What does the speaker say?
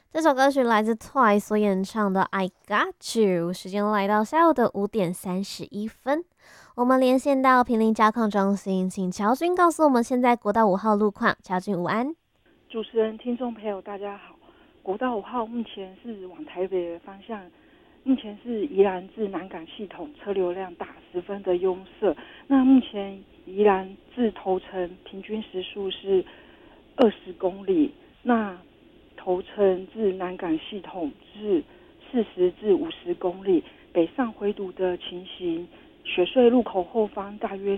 这首歌曲来自 Twice 所演唱的《I Got You》。时间来到下午的5点31分，我们连线到坪林交控中心，请乔军告诉我们现在国道5号路况。乔军午安。 主持人、听众朋友，大家好。国道5号目前是往台北的方向，目前是宜兰至南港系统车流量大，十分的拥塞。那目前宜兰至头城平均时速是20公里，那头城至南港系统是40至50公里。北上回堵的情形，雪隧路口后方大约